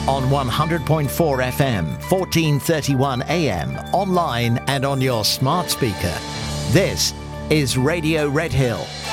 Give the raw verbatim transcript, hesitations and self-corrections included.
on one hundred point four F M, fourteen thirty-one A M, online and on your smart speaker. This is Radio Red Hill